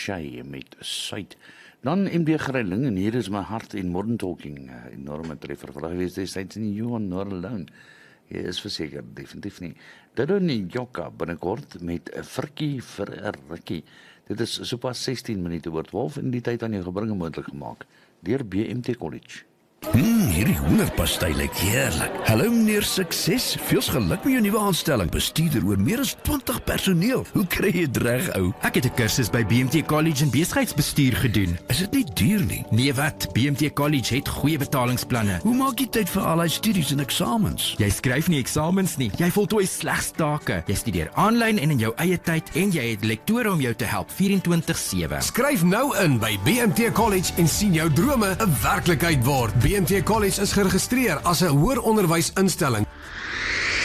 Shay met Suid. Dan MD Greiling en hier is my hart en Modern Talking, enorme treffer vir gewees destyds in You Are Not Alone. Jy is verseker, definitief nie. Dit doen die Jokka binnekort met 'n frikkie vir 'n rikkie. Dit is sopas 16 minute oor 12 en die tyd aan jou gebringe moontlik gemaak deur BMT College. Hierdie hoenderpastei lyk heerlik. Hallo meneer Sukses, veels geluk met jou nuwe aanstelling. Bestuurder oor meer as 20 personeel. Hoe kry jy dit reg, ou? Ek het 'n kursus by BMT College in besigheidsbestuur gedoen. Is dit nie duur nie? Nee wat, BMT College het goeie betalingsplanne. Hoe maak jy tyd vir al die studies en eksamens? Jy skryf nie eksamens nie, jy voltooi slegs take. Jy studeer aanlyn en in jou eie tyd en jy het lektore om jou te help 24/7. Skryf nou in by BMT College en sien jou drome 'n werklikheid word. BMT College is geregistreer as 'n hoër onderwysinstelling.